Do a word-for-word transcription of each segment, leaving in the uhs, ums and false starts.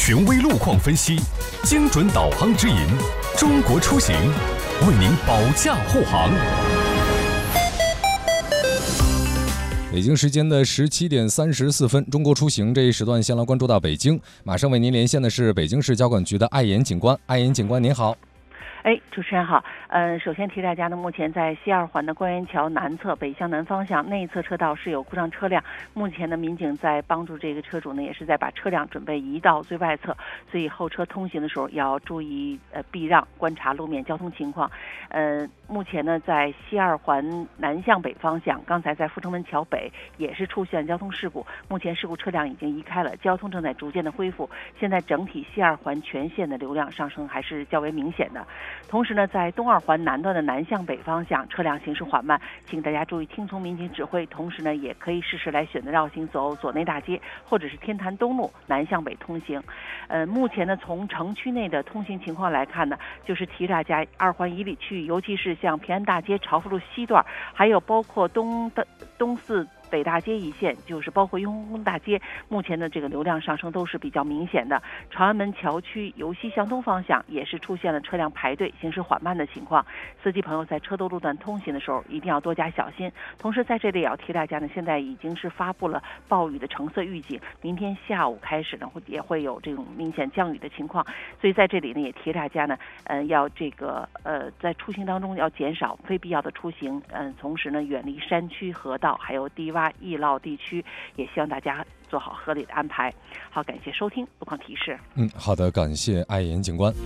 权威路况分析，精准导航指引，中国出行为您保驾护航。北京时间的十七点三十四分，中国出行这一时段先来关注到北京，马上为您连线的是北京市交管局的艾岩警官。艾岩警官您好。 哎，主持人好。嗯，首先提大家呢，目前在西二环的官园桥南侧北向南方向内侧车道是有故障车辆，目前的民警在帮助这个车主呢，也是在把车辆准备移到最外侧，所以后车通行的时候要注意呃避让，观察路面交通情况。呃，目前呢，在西二环南向北方向，刚才在阜成门桥北也是出现交通事故，目前事故车辆已经移开了，交通正在逐渐的恢复。现在整体西二环全线的流量上升还是较为明显的。同时呢，在东二环南段的南向北方向，车辆行驶缓慢，请大家注意听从民警指挥。同时呢，也可以适时来选择绕行走左内大街或者是天坛东路南向北通行。呃，目前呢，从城区内的通行情况来看呢，就是提大家二环以里区域，尤其是像平安大街、朝福路西段，还有包括东的东四北大街一线，就是包括雍和宫大街，目前的这个流量上升都是比较明显的。朝安门桥区由西向东方向也是出现了车辆排队、行驶缓慢的情况。司机朋友在车多路段通行的时候，一定要多加小心。同时在这里也要提大家呢，现在已经是发布了暴雨的橙色预警，明天下午开始呢，会也会有这种明显降雨的情况。所以在这里呢，也提大家呢，呃，要这个呃，在出行当中要减少非必要的出行，嗯、呃，同时呢，远离山区、河道还有低洼易涝地区，也希望大家做好合理的安排。好，感谢收听路况提示。 嗯，好的，感谢艾岩警官。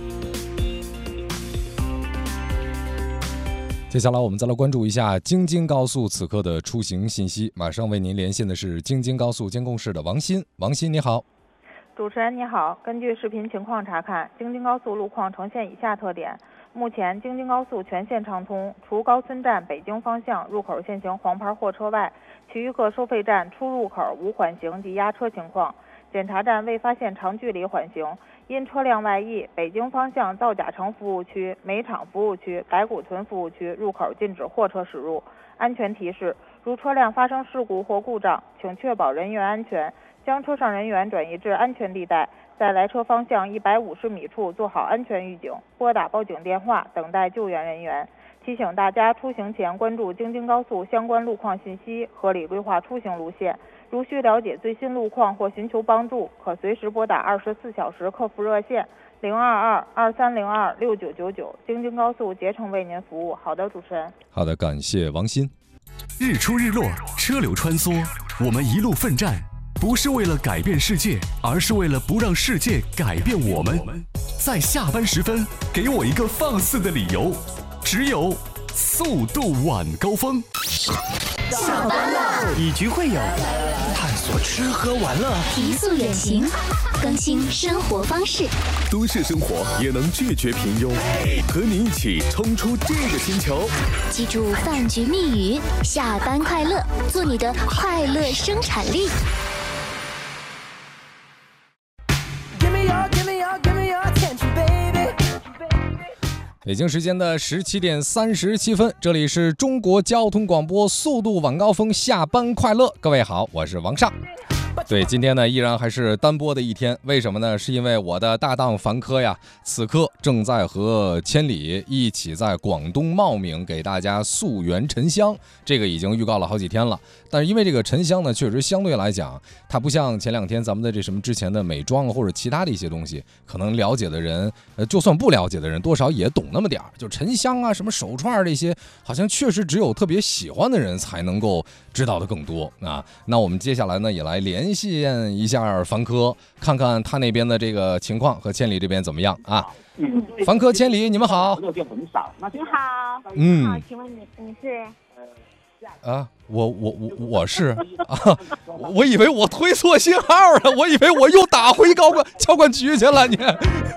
接下来我们再来关注一下京津高速此刻的出行信息。马上为您连线的是京津高速监控室的王鑫。王鑫你好。 主持人你好，根据视频情况查看，京津高速路况呈现以下特点。目前京津高速全线畅通，除高村站北京方向入口限行黄牌货车外，其余各收费站出入口无缓行及压车情况。检查站未发现长距离缓行，因车辆外溢，北京方向造甲城服务区、煤厂服务区、白骨屯服务区入口禁止货车驶入。安全提示：如车辆发生事故或故障，请确保人员安全，将车上人员转移至安全地带，在来车方向一百五十米处做好安全预警，拨打报警电话，等待救援人员。提醒大家出行前关注京津高速相关路况信息，合理规划出行路线。如需了解最新路况或寻求帮助，可随时拨打二十四小时客服热线零二二二三零二六九九九，京津高速竭诚为您服务。好的，主持人。 好的，感谢王鑫。 日出日落，车流穿梭，我们一路奋战，不是为了改变世界，而是为了不让世界改变我们。在下班时分，给我一个放肆的理由，只有速度晚高峰。 下班了，以局会友，探索吃喝玩乐， 提速远行，更新生活方式。 都市生活也能拒绝平庸，和你一起冲出这个星球。 记住饭局密语：下班快乐，做你的快乐生产力。 北京时间的十七点三十七分，这里是中国交通广播速度晚高峰，下班快乐。各位好，我是王尚。对，今天呢依然还是单播的一天，为什么呢？是因为我的搭档凡科呀，此刻正在和千里一起在广东茂名给大家溯源沉香，这个已经预告了好几天了。但是因为这个沉香呢，确实相对来讲，它不像前两天咱们的这什么之前的美妆或者其他的一些东西，可能了解的人，呃，就算不了解的人，多少也懂那么点儿。就沉香啊，什么手串这些，好像确实只有特别喜欢的人才能够知道的更多啊。那我们接下来呢，也来联系一下凡科，看看他那边的这个情况和千里这边怎么样啊？嗯，凡科、千里，你们好。 你好， 嗯， 好，请问你你是？ 啊，我我我我是啊，我以为我推错信号了，我以为我又打回高管交管局去了，你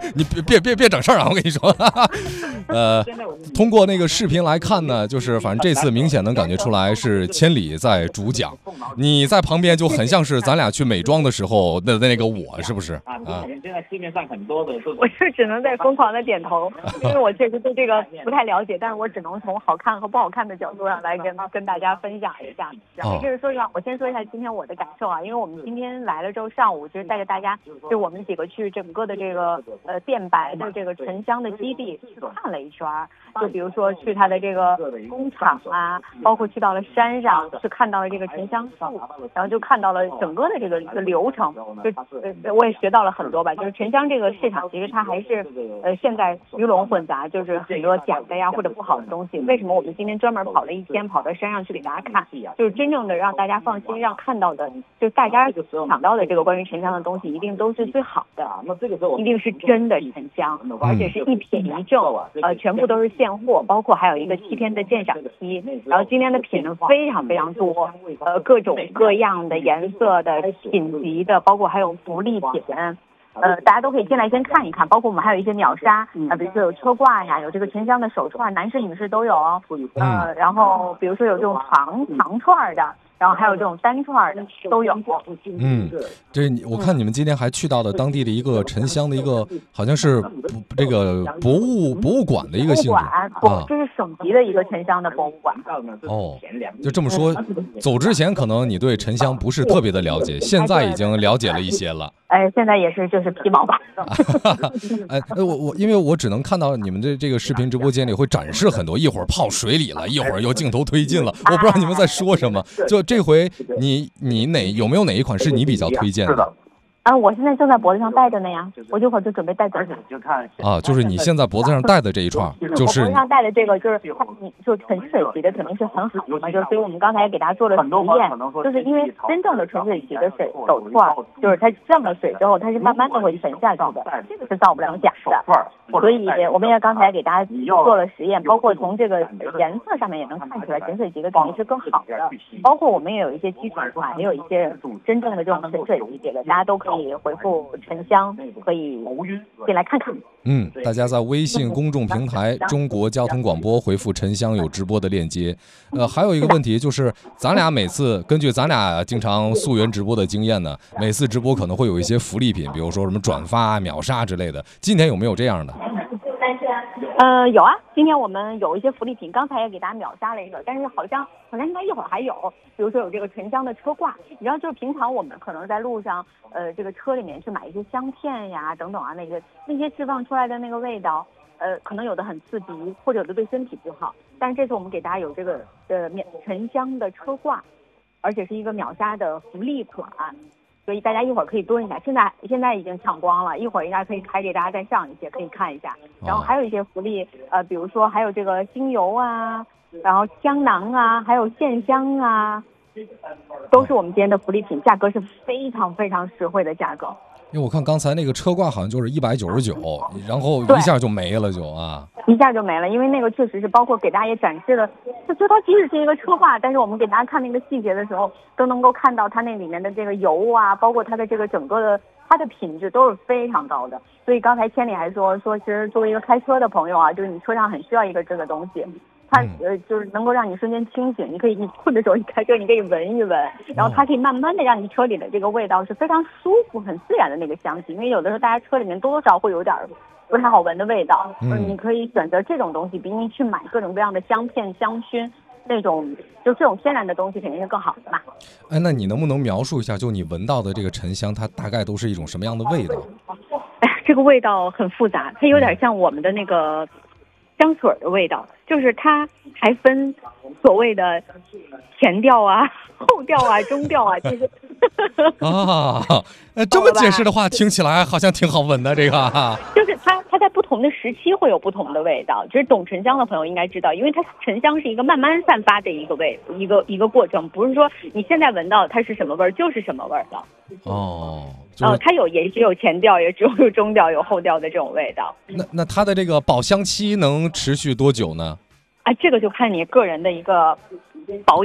你别别别别整事儿啊！我跟你说，呃，通过那个视频来看呢，就是反正这次明显能感觉出来是千里在主讲，你在旁边就很像是咱俩去美妆的时候的那个我，是不是？啊， 现在市面上很多的， 我就只能在疯狂的点头，因为我确实对这个不太了解，但是我只能从好看和不好看的角度上来跟跟大家分享一下。 哦、 就是说实话，我先说一下今天我的感受啊，因为我们今天来了之后，上午就是带着大家，就我们几个去整个的这个呃变白的这个沉香的基地去看了一圈，就比如说去它的这个工厂啊，包括去到了山上，去看到了这个沉香树，然后就看到了整个的这个流程，就呃我也学到了很多吧。就是沉香这个市场，其实它还是呃现在鱼龙混杂，就是很多假的呀或者不好的东西。为什么我们今天专门跑了一天，跑到山上去给大家看，就是真正的让大家放心，让看到的，就是大家想到的这个关于沉香的东西，一定都是最好的，一定是真的沉香，而且是一品一证，呃，全部都是现货，包括还有一个七天的鉴赏期。然后今天的品呢非常非常多，呃，各种各样的颜色的、品级的，包括还有福利品。呃，大家都可以进来先看一看，包括我们还有一些秒杀啊，比如说有车挂呀，有这个沉香的手串，男士女士都有哦。呃，然后比如说有这种长长串的，然后还有这种单串的都有。 嗯，这我看你们今天还去到了当地的一个沉香的一个，好像是这个博物博物馆的一个性质啊， 这是省级的一个沉香的博物馆。 哦，就这么说，走之前可能你对沉香不是特别的了解，现在已经了解了一些了。 哎，现在也是就是皮毛吧。 哎，我我因为我只能看到你们的这个视频直播间里会展示很多，一会儿泡水里了，一会儿又镜头推进了，我不知道你们在说什么。就这回你你哪有没有哪一款是你比较推荐的？ 啊，我现在正在脖子上戴着呢呀，我这会儿就准备戴走。 啊，就是你现在脖子上戴的这一串，就是脖子上戴的这个，就是它，你就纯水级的肯定是很好的嘛，就是所以我们刚才给大家做了实验，就是因为真正的纯水级的水手串，就是它上了水之后，它是慢慢的会沉下去的，这个是造不了假的。所以我们也刚才给大家做了实验，包括从这个颜色上面也能看出来，纯水级的肯定是更好的。包括我们也有一些基础款，也有一些真正的这种纯水级的，大家都可以。可以回复沉香，可以进来看看。 嗯，大家在微信公众平台中国交通广播回复沉香有直播的链接。呃，还有一个问题就是，咱俩每次根据咱俩经常溯源直播的经验呢，每次直播可能会有一些福利品，比如说什么转发、秒杀之类的。今天有没有这样的？ 呃，有啊，今天我们有一些福利品，刚才也给大家秒杀了一个，但是好像好像应该一会儿还有，比如说有这个沉香的车挂，你知道，就是平常我们可能在路上，呃，这个车里面去买一些香片呀等等啊，那个那些释放出来的那个味道，呃，可能有的很刺鼻，或者有的对身体不好，但是这次我们给大家有这个呃免沉香的车挂，而且是一个秒杀的福利款。所以大家一会儿可以蹲一下，现在现在已经抢光了，一会儿应该可以开给大家再上一些，可以看一下。然后还有一些福利，呃，比如说还有这个精油啊，然后香囊啊，还有线香啊，都是我们今天的福利品，价格是非常非常实惠的价格。 因为我看刚才那个车挂好像就是一百九十九，然后一下就没了就啊， 一下就没了，因为那个确实是包括给大家也展示了，就就它即使是一个车挂，但是我们给大家看那个细节的时候，都能够看到它那里面的这个油啊，包括它的这个整个的它的品质都是非常高的。所以刚才千里还说说，其实作为一个开车的朋友啊，就是你车上很需要一个这个东西。它呃就是能够让你瞬间清醒，你可以你困的时候你开车你可以闻一闻，然后它可以慢慢的让你车里的这个味道是非常舒服很自然的那个香气，因为有的时候大家车里面多多少少会有点不太好闻的味道，嗯，你可以选择这种东西，比你去买各种各样的香片香薰那种就这种天然的东西肯定是更好的嘛。 哎，那你能不能描述一下，就你闻到的这个沉香它大概都是一种什么样的味道？ 哎呀，这个味道很复杂，它有点像我们的那个香水的味道，就是它还分所谓的前调啊、后调啊、中调啊，其实啊，呃，这么解释的话，听起来好像挺好闻的。这个、啊、 就是它，它在不同的时期会有不同的味道。就是懂沉香的朋友应该知道，因为它沉香是一个慢慢散发的一个味，一个一个过程，不是说你现在闻到它是什么味儿就是什么味儿的。 哦，就是呃，它有也只有前调，也只有中调，有后调的这种味道。 那那它的这个保香期能持续多久呢？ 啊，这个就看你个人的一个保养。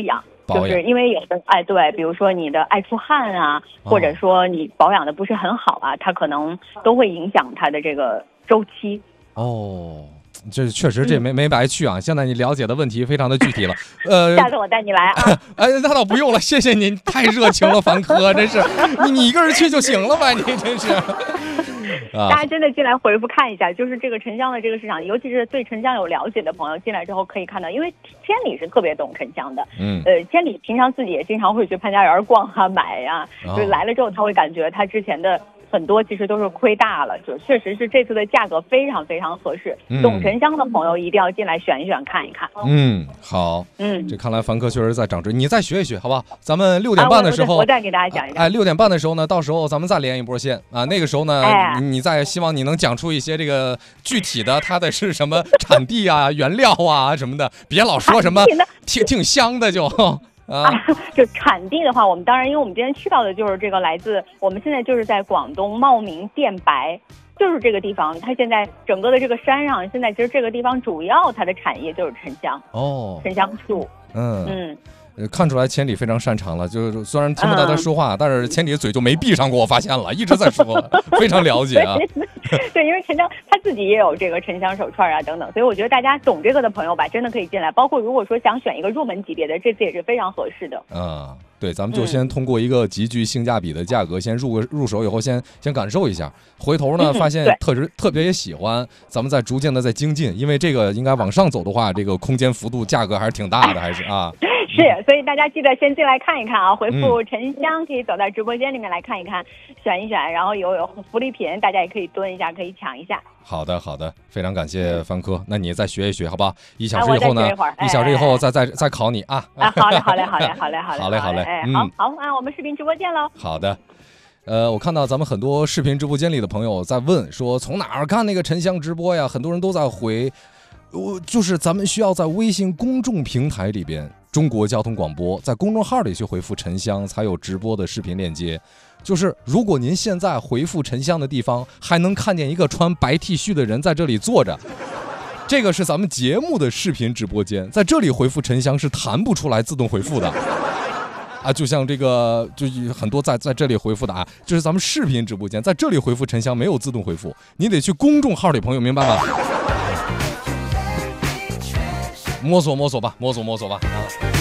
就是因为有的哎对，比如说你的爱出汗啊， 哦、 或者说你保养的不是很好啊，它可能都会影响它的这个周期。 哦。这确实这没没白去啊！现在你了解的问题非常的具体了，呃， 下次我带你来啊！ 哎，那倒不用了，谢谢您，太热情了，凡科，真是你你一个人去就行了吧？你真是， 啊、大家真的进来回复看一下，就是这个沉香的这个市场，尤其是对沉香有了解的朋友进来之后可以看到，因为千里是特别懂沉香的， 嗯， 呃，千里平常自己也经常会去潘家园逛啊买呀、啊，哦、就是来了之后他会感觉他之前的。很多其实都是亏大了，就确实是这次的价格非常非常合适。嗯、懂沉香的朋友一定要进来选一选看一看。 嗯，好， 嗯， 这看来凡科确实在涨值，你再学一学好不好？咱们六点半的时候， 啊、我, 我再给大家讲一讲。 哎，六点半的时候呢，到时候咱们再连一波线啊。那个时候呢，哎、你再希望你能讲出一些这个具体的它的是什么产地啊、原料啊什么的，别老说什么挺挺香的就。啊， 就产地的话，我们当然，因为我们今天去到的就是这个来自我们现在就是在广东茂名电白，就是这个地方。它现在整个的这个山上，现在其实这个地方主要它的产业就是沉香哦， 沉香树。 嗯嗯。看出来千里非常擅长了，就是虽然听不到他说话，嗯、但是千里的嘴就没闭上过，我发现了，一直在说，非常了解啊。 对，因为沉香他自己也有这个沉香手串啊等等，所以我觉得大家懂这个的朋友吧，真的可以进来。包括如果说想选一个入门级别的，这次也是非常合适的。 嗯，对，咱们就先通过一个极具性价比的价格，嗯、先入个入手以后先，先先感受一下，回头呢、嗯、发现特别特别也喜欢，咱们再逐渐的再精进，因为这个应该往上走的话，这个空间幅度价格还是挺大的，还是啊。 是，所以大家记得先进来看一看啊，回复沉香可以走到直播间里面来看一看，选一选，然后有有福利品，大家也可以蹲一下，可以抢一下。 好的，好的，非常感谢凡科，那你再学一学，好不好？一小时以后呢？ 一一小时以后再再再考你啊！ 啊，好嘞，好嘞，好嘞，好嘞，好嘞， 好嘞，好嘞， 哎，好好啊，我们视频直播见喽。 好的。呃，我看到咱们很多视频直播间里的朋友在问说，从哪儿看那个沉香直播呀？很多人都在回，我就是咱们需要在微信公众平台里边。中国交通广播在公众号里去回复沉香，才有直播的视频链接。就是如果您现在回复沉香的地方，还能看见一个穿白 T 恤的人在这里坐着，这个是咱们节目的视频直播间，在这里回复沉香是弹不出来自动回复的啊，就像这个就很多在在这里回复的啊，这是咱们视频直播间，在这里回复沉香没有自动回复，你得去公众号里，朋友明白吗？摸索摸索吧，摸索摸索吧啊。